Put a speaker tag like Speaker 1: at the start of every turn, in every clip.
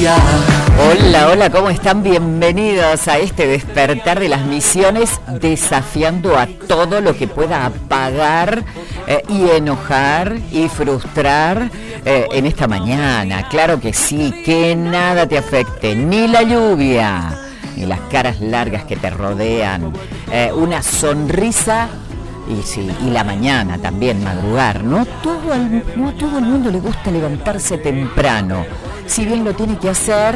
Speaker 1: lluvia.
Speaker 2: Hola, hola, ¿cómo están? Bienvenidos a este despertar de las misiones, desafiando a todo lo que pueda apagar y enojar y frustrar en esta mañana. Claro que sí, que nada te afecte, ni la lluvia, ni las caras largas que te rodean, una sonrisa. Y sí, y la mañana también, madrugar. No a todo el mundo le gusta levantarse temprano. Si bien lo tiene que hacer,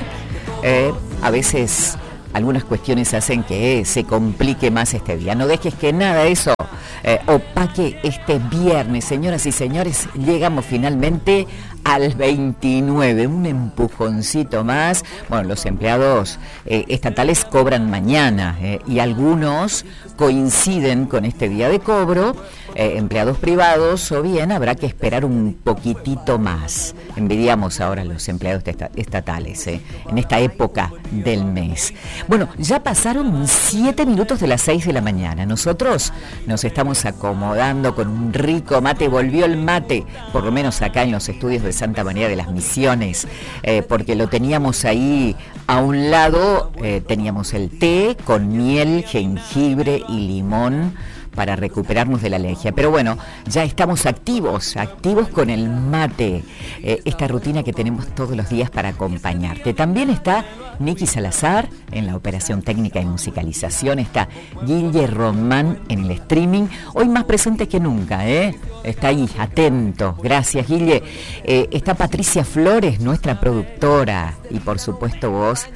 Speaker 2: a veces algunas cuestiones hacen que se complique más este día. No dejes que nada de eso opaque este viernes. Señoras y señores, llegamos finalmente al 29, un empujoncito más. Bueno, los empleados estatales cobran mañana y algunos coinciden con este día de cobro, empleados privados, o bien habrá que esperar un poquitito más. Envidiamos ahora a los empleados estatales en esta época del mes. Bueno, ya pasaron 7 minutos de las 6 de la mañana. Nosotros nos estamos acomodando con un rico mate. Volvió el mate, por lo menos acá en los estudios de Santa María de las Misiones, porque lo teníamos ahí a un lado. Teníamos el té con miel, jengibre y limón para recuperarnos de la alergia. Pero bueno, ya estamos activos con el mate, esta rutina que tenemos todos los días para acompañarte. También está Nicky Salazar en la operación técnica y musicalización, está Guille Román en el streaming, hoy más presente que nunca, está ahí, atento, gracias Guille. Está Patricia Flores, nuestra productora, y por supuesto vos,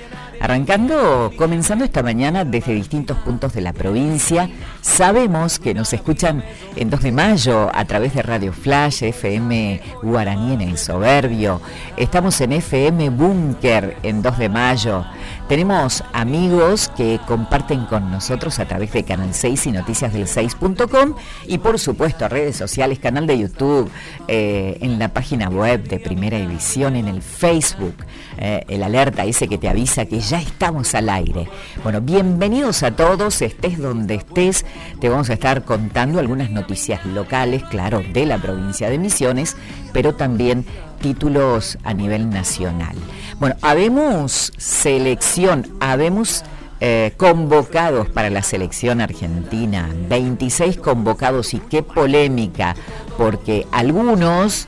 Speaker 2: comenzando esta mañana desde distintos puntos de la provincia. Sabemos que nos escuchan en 2 de mayo a través de Radio Flash, FM Guaraní en El Soberbio. Estamos en FM Búnker en 2 de mayo. Tenemos amigos que comparten con nosotros a través de Canal 6 y noticiasdel6.com y por supuesto redes sociales, canal de YouTube, en la página web de Primera División, en el Facebook, el alerta ese que te avisa que ya estamos al aire. Bueno, bienvenidos a todos, estés donde estés, te vamos a estar contando algunas noticias locales, claro, de la provincia de Misiones, pero también títulos a nivel nacional. Bueno, habemos selección, habemos convocados para la selección argentina, 26 convocados, y qué polémica, porque algunos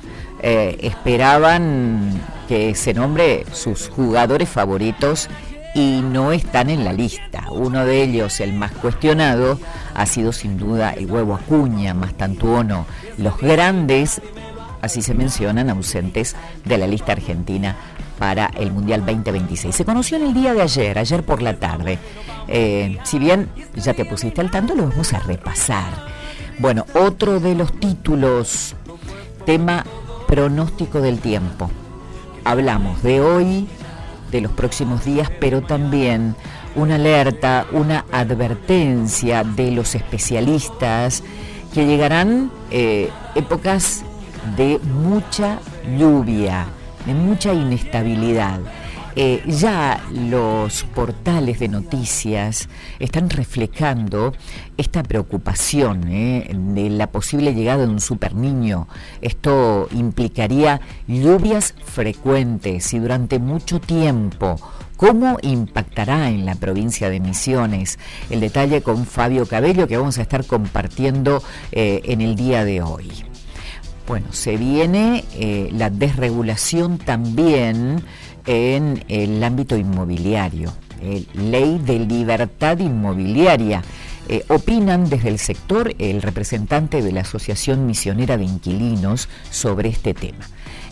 Speaker 2: esperaban que se nombre sus jugadores favoritos y no están en la lista. Uno de ellos, el más cuestionado, ha sido sin duda el Huevo Acuña, Mastantuono. Los grandes, así se mencionan, ausentes de la lista argentina para el Mundial 2026. Se conoció en el día de ayer por la tarde. Si bien ya te pusiste al tanto, lo vamos a repasar. Bueno, otro de los títulos, tema pronóstico del tiempo. Hablamos de hoy, de los próximos días, pero también una alerta, una advertencia de los especialistas que llegarán épocas de mucha lluvia, de mucha inestabilidad. Ya los portales de noticias están reflejando esta preocupación de la posible llegada de un superniño. Esto implicaría lluvias frecuentes y durante mucho tiempo. ¿Cómo impactará en la provincia de Misiones? El detalle con Fabio Cabello, que vamos a estar compartiendo en el día de hoy. Bueno, se viene la desregulación también en el ámbito inmobiliario, ley de libertad inmobiliaria. Opinan desde el sector el representante de la Asociación Misionera de Inquilinos sobre este tema.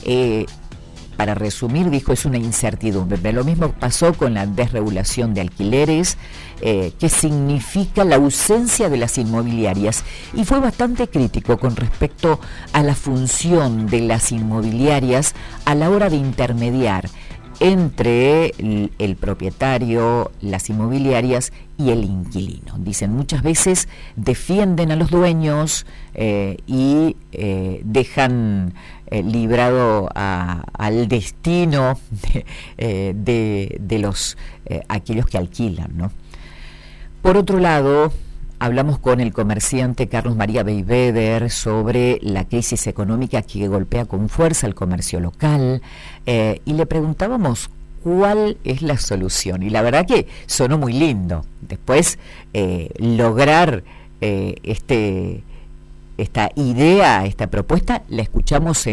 Speaker 2: Para resumir, dijo, es una incertidumbre. Lo mismo pasó con la desregulación de alquileres, que significa la ausencia de las inmobiliarias, y fue bastante crítico con respecto a la función de las inmobiliarias a la hora de intermediar entre el propietario, las inmobiliarias y el inquilino. Dicen, muchas veces defienden a los dueños y dejan librado al destino de los aquellos que alquilan, ¿no? Por otro lado, hablamos con el comerciante Carlos María Beiveder sobre la crisis económica que golpea con fuerza el comercio local, y le preguntábamos cuál es la solución. Y la verdad que sonó muy lindo. Después, lograr esta idea, esta propuesta, la escuchamos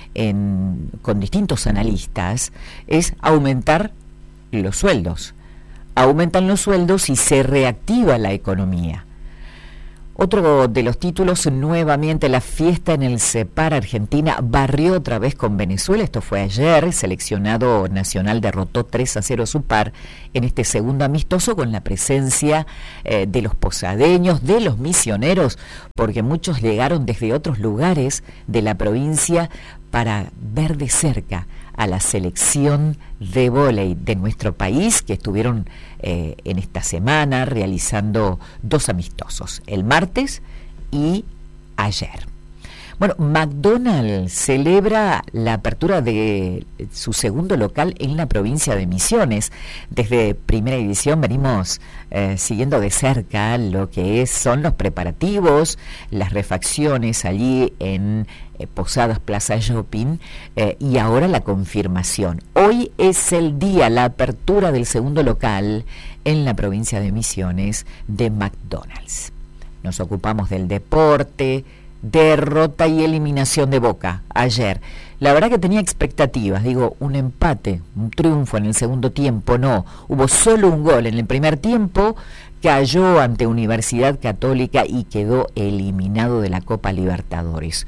Speaker 2: con distintos analistas, es aumentar los sueldos. Aumentan los sueldos y se reactiva la economía. Otro de los títulos, nuevamente la fiesta en el CEPAR. Argentina barrió otra vez con Venezuela. Esto fue ayer. El seleccionado nacional derrotó 3-0 a su par en este segundo amistoso, con la presencia de los posadeños, de los misioneros, porque muchos llegaron desde otros lugares de la provincia para ver de cerca a la selección de vóley de nuestro país, que estuvieron en esta semana realizando 2 amistosos, el martes y ayer. Bueno, McDonald's celebra la apertura de su segundo local en la provincia de Misiones. Desde Primera División venimos siguiendo de cerca lo que son los preparativos, las refacciones allí en Posadas Plaza Shopping, y ahora la confirmación. Hoy es el día, la apertura del segundo local en la provincia de Misiones de McDonald's. Nos ocupamos del deporte. Derrota y eliminación de Boca ayer. La verdad que tenía expectativas, un empate, un triunfo en el segundo tiempo, no. Hubo solo un gol en el primer tiempo, cayó ante Universidad Católica y quedó eliminado de la Copa Libertadores.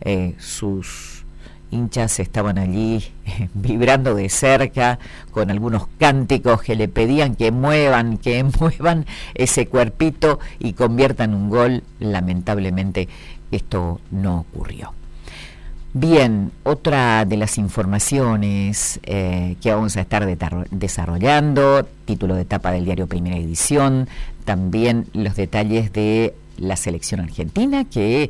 Speaker 2: Sus hinchas estaban allí vibrando de cerca con algunos cánticos que le pedían que muevan ese cuerpito y conviertan un gol. Lamentablemente esto no ocurrió. Bien, otra de las informaciones que vamos a estar desarrollando, título de tapa del diario Primera Edición, también los detalles de la selección argentina, que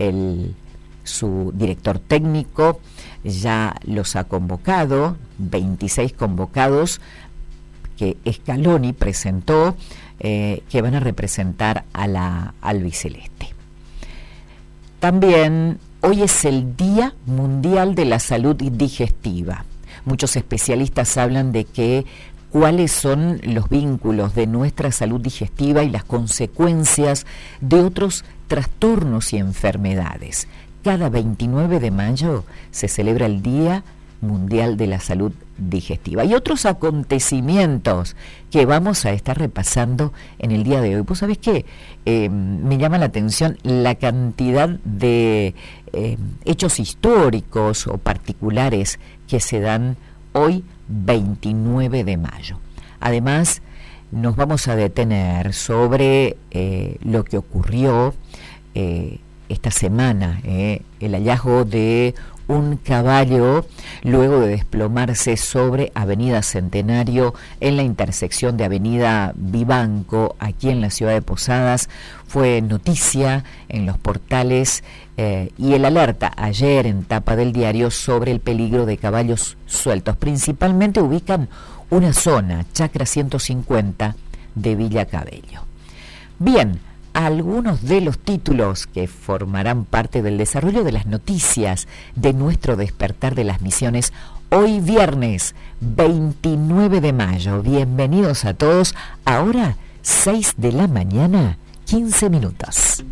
Speaker 2: su director técnico ya los ha convocado, 26 convocados que Scaloni presentó, que van a representar a la albiceleste. También hoy es el Día Mundial de la Salud Digestiva. Muchos especialistas hablan de cuáles son los vínculos de nuestra salud digestiva y las consecuencias de otros trastornos y enfermedades. Cada 29 de mayo se celebra el Día Mundial de la Salud Digestiva. Y otros acontecimientos que vamos a estar repasando en el día de hoy. Vos sabés que me llama la atención la cantidad de hechos históricos o particulares que se dan hoy, 29 de mayo. Además, nos vamos a detener sobre lo que ocurrió esta semana, el hallazgo de un caballo luego de desplomarse sobre Avenida Centenario en la intersección de Avenida Vivanco, aquí en la ciudad de Posadas. Fue noticia en los portales y el alerta ayer en tapa del diario sobre el peligro de caballos sueltos. Principalmente ubican una zona, Chacra 150 de Villa Cabello. Bien, algunos de los títulos que formarán parte del desarrollo de las noticias de nuestro despertar de las misiones hoy viernes 29 de mayo. Bienvenidos a todos. Ahora 6 de la mañana, 15 minutos.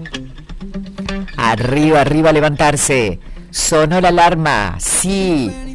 Speaker 2: Arriba, arriba, levantarse. Sonó la alarma. Sí,